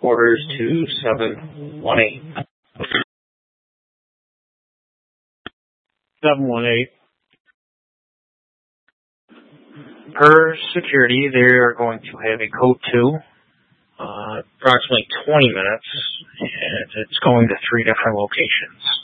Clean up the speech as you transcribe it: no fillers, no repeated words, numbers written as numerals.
headquarters to 718. 718. Per security, they are going to have a code 2, approximately 20 minutes, and it's going to 3 different locations.